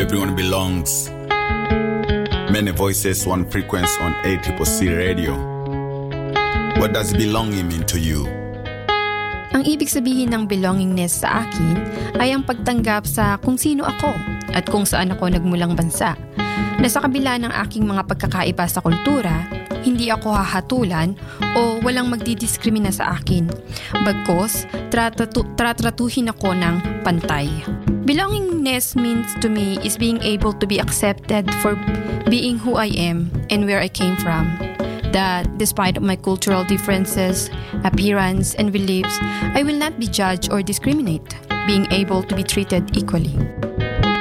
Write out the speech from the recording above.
everyone belongs. Many voices, one frequency on ACCC radio. What does belonging mean to you? Ang ibig sabihin ng belongingness sa akin ay ang pagtanggap sa kung sino ako at kung saan ako nagmulang bansa. Na sa kabila ng aking mga pagkakaiba sa kultura, hindi ako hahatulan o walang magdidiskrimina sa akin. Bagkus, tratratuhin ako ng pantay. Belongingness means to me is being able to be accepted for being who I am and where I came from. That despite of my cultural differences, appearance, and beliefs, I will not be judged or discriminated, being able to be treated equally.